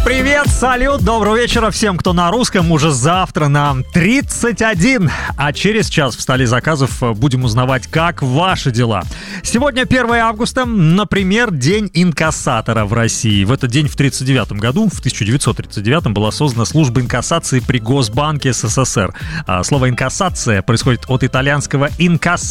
Привет, салют, доброго вечера всем, кто на русском. Уже завтра нам 31, а через час в столе заказов будем узнавать, как ваши дела. Сегодня 1 августа, например, День инкассатора в России. В этот день в 1939 была создана служба инкассации при Госбанке СССР. Слово инкассация происходит от итальянского